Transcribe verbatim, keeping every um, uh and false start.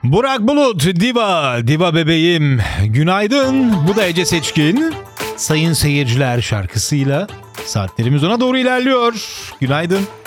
Burak Bulut, Diva, Diva bebeğim. Günaydın. Bu da Ece Seçkin. Sayın seyirciler şarkısıyla saatlerimiz ona doğru ilerliyor. Günaydın.